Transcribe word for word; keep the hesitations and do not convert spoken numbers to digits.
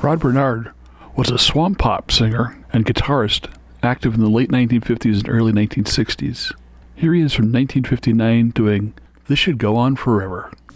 Rod Bernard was a swamp pop singer and guitarist active in the late nineteen fifties and early nineteen sixties. Here he is from nineteen fifty-nine doing This Should Go On Forever.